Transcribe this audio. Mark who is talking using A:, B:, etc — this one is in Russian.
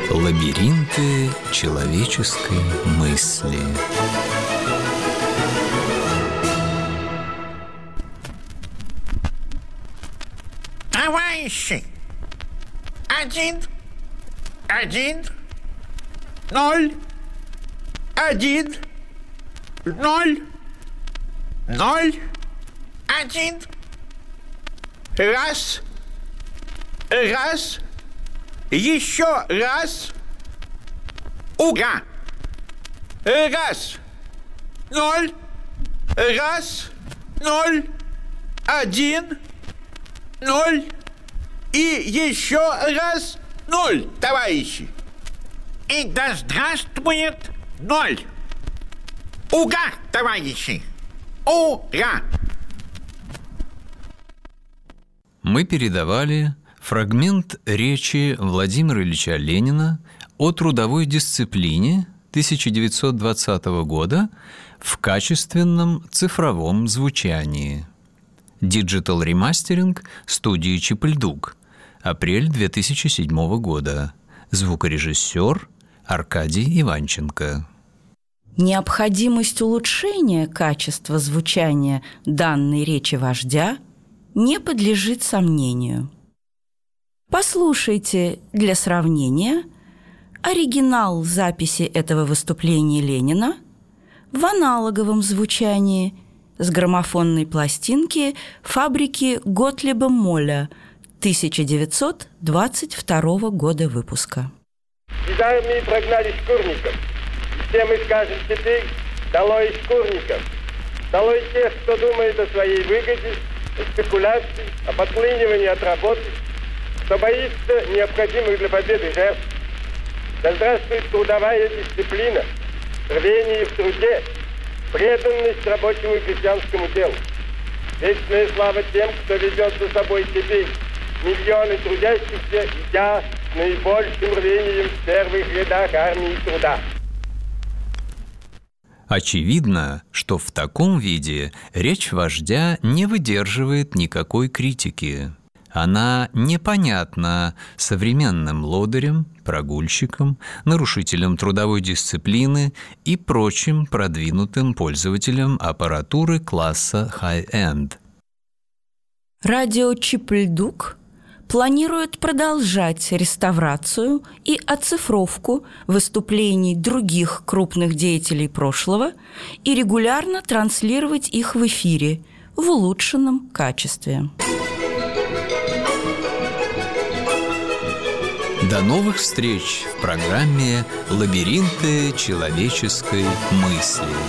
A: Лабиринты человеческой мысли.
B: Товарищи, 1, 0, 1, 0, 0, 1. Раз, еще раз. Ура! Раз, 0, 0, 1, 0 и еще раз 0, товарищи. И да здравствует 0. Ура, товарищи! Ура!
A: Мы передавали фрагмент речи Владимира Ильича Ленина о трудовой дисциплине 1920 года в качественном цифровом звучании. Digital Remastering студии Чипыльдук. Апрель 2007 года. Звукорежиссер Аркадий Иванченко.
C: Необходимость улучшения качества звучания данной речи вождя не подлежит сомнению. Послушайте для сравнения оригинал записи этого выступления Ленина в аналоговом звучании с граммофонной пластинки фабрики Готлиба Молля 1922 года выпуска.
D: Из армии прогнали шкурников. Все мы скажем теперь: долой шкурников, долой тех, кто думает о своей выгоде, о спекуляции, о подклинивании от работы, кто боится необходимых для победы жертв. Да здравствует трудовая дисциплина, рвение в труде, преданность рабочему и крестьянскому делу. Вечная слава тем, кто ведет за собой теперь миллионы трудящихся, идя с наибольшим рвением в первых рядах армии труда.
A: Очевидно, что в таком виде речь вождя не выдерживает никакой критики. Она непонятна современным лодырям, прогульщикам, нарушителям трудовой дисциплины и прочим продвинутым пользователям аппаратуры класса high-end.
C: Радио Чипыльдук планирует продолжать реставрацию и оцифровку выступлений других крупных деятелей прошлого и регулярно транслировать их в эфире в улучшенном качестве.
A: До новых встреч в программе «Лабиринты человеческой мысли».